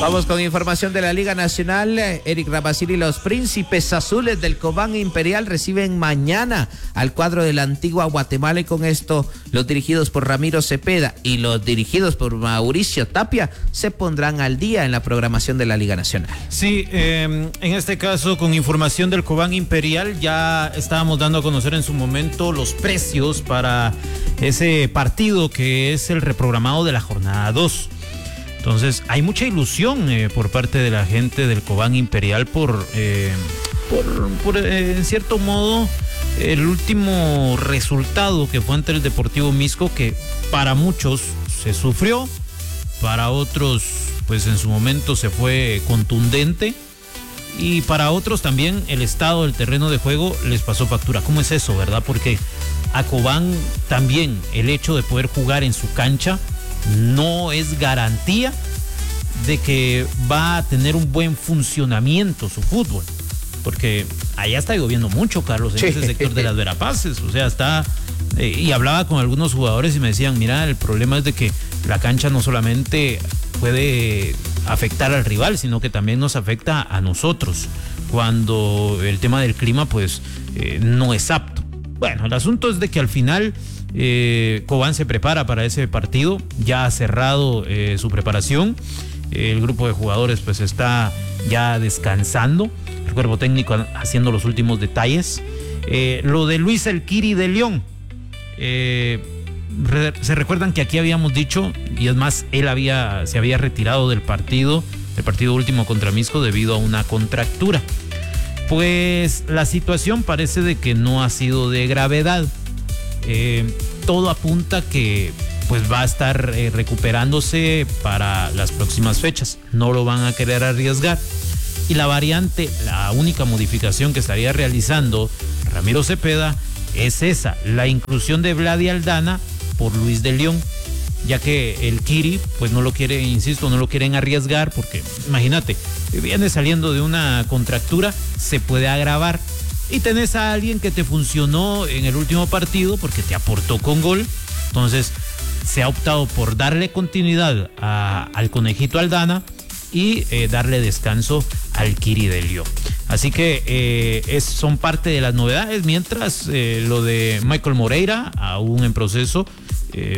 Vamos con información de la Liga Nacional. Eric Rapacini y los Príncipes Azules del Cobán Imperial reciben mañana al cuadro de la Antigua Guatemala, y con esto los dirigidos por Ramiro Cepeda y los dirigidos por Mauricio Tapia se pondrán al día en la programación de la Liga Nacional. Sí, en este caso con información del Cobán Imperial ya estábamos dando a conocer en su momento los precios para ese partido que es el reprogramado de la jornada 2. Entonces hay mucha ilusión por parte de la gente del Cobán Imperial por en cierto modo el último resultado que fue ante el Deportivo Misco, que para muchos se sufrió, para otros pues en su momento se fue contundente, y para otros también el estado del terreno de juego les pasó factura. ¿Cómo es eso, verdad? Porque a Cobán también el hecho de poder jugar en su cancha no es garantía de que va a tener un buen funcionamiento su fútbol, porque allá está lloviendo mucho, Carlos, en ese sector de las Verapaces. O sea, está y hablaba con algunos jugadores y me decían, mira, el problema es de que la cancha no solamente puede afectar al rival, sino que también nos afecta a nosotros cuando el tema del clima pues no es apto. Bueno, el asunto es de que al final Cobán se prepara para ese partido, ya ha cerrado su preparación, el grupo de jugadores pues está ya descansando, el cuerpo técnico haciendo los últimos detalles. Lo de Luis El Kiri de León, se recuerdan que aquí habíamos dicho, y es más, él se había retirado del partido último contra Misco debido a una contractura. Pues la situación parece de que no ha sido de gravedad. Todo apunta que pues va a estar recuperándose para las próximas fechas. No lo van a querer arriesgar. Y la única modificación que estaría realizando Ramiro Cepeda es esa, la inclusión de Vladi Aldana por Luis de León, ya que el Kiri pues no lo quieren arriesgar, porque imagínate, viene saliendo de una contractura, se puede agravar, y tenés a alguien que te funcionó en el último partido porque te aportó con gol. Entonces se ha optado por darle continuidad al Conejito Aldana y darle descanso al Kiri de León. Así que son parte de las novedades, mientras lo de Michael Moreira, aún en proceso,